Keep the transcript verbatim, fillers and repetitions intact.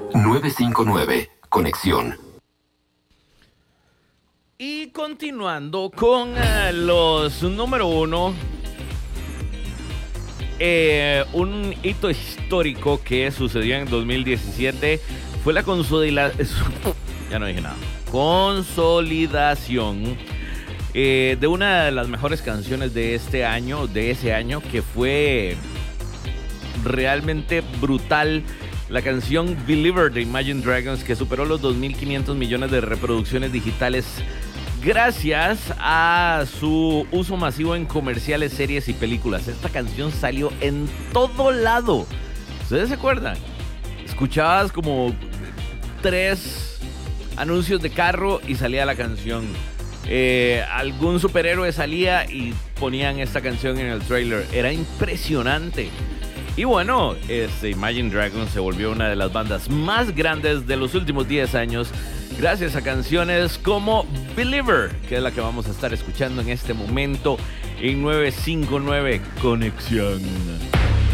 nueve cinco nueve, Conexión. Y continuando con uh, los número uno, eh, un hito histórico que sucedió en dos mil diecisiete fue la consolidación, ya no dije nada, consolidación eh, de una de las mejores canciones de este año, de ese año, que fue realmente brutal. La canción Believer de Imagine Dragons, que superó los dos mil quinientos millones de reproducciones digitales gracias a su uso masivo en comerciales, series y películas. Esta canción salió en todo lado. ¿Ustedes se acuerdan? Escuchabas como tres anuncios de carro y salía la canción. Eh, algún superhéroe salía y ponían esta canción en el trailer. Era impresionante. Y bueno, este Imagine Dragons se volvió una de las bandas más grandes de los últimos diez años gracias a canciones como Believer, que es la que vamos a estar escuchando en este momento en nueve cinco nueve Conexión.